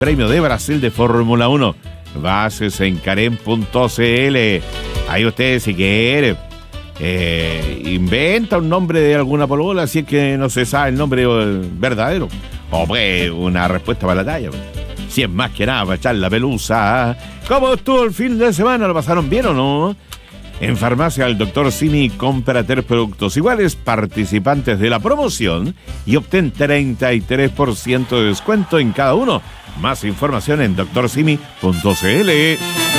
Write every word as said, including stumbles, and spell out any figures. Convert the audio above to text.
Premio de Brasil de Fórmula uno. Bases en Carem punto c l. Ahí usted, si quiere, eh, inventa un nombre de alguna polola, si es que no se sabe el nombre verdadero. O pues una respuesta para la talla. Si es más que nada para echar la pelusa. ¿Cómo estuvo el fin de semana? ¿Lo pasaron bien o no? En Farmacia el doctor Simi compra tres productos iguales participantes de la promoción y obtén treinta y tres por ciento de descuento en cada uno. Más información en doctor simi punto c l.